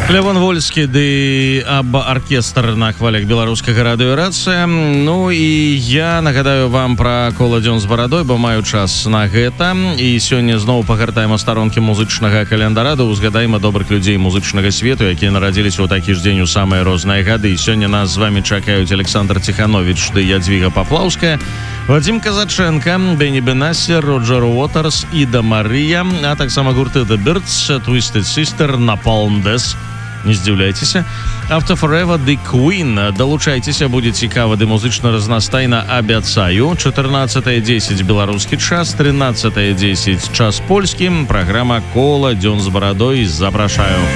Лявон Вольскі ды аркестр на хвалях беларускага радыё «Рацыя». Ну і я нагадаю вам пра кола «Дзён з барадой», бо маю час на гэта. І сёння зноў пагартаем старонкі музычнага календара, да узгадаем добрых людзей музычнага свету, якія нарадзіліся ў такі ж дзень у самыя розныя гады. І сёння нас з вами чакаюць Александр Ціхановіч ды Ядвіга Паплаўская, Вадзім Казаченка, Бенні Бенасер, Роджер Уотерс, Іда Марыя, а таксама гурты The Birds, Twisted Sister, Napalm Death. Не здзіўляйцеся. After Forever, The Queen. Далучайцеся, будзе цікава ды музычна разнастайна, абяцаю. 14:10 беларускі час, 13:10 час польскі. Праграма «Кола Дзён з барадой». Запрашаю.